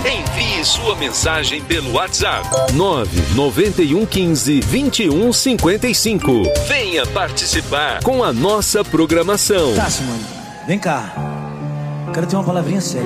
Envie sua mensagem pelo WhatsApp 99115-2155. Venha participar com a nossa programação. Tássio, mano, vem cá. Quero ter uma palavrinha séria.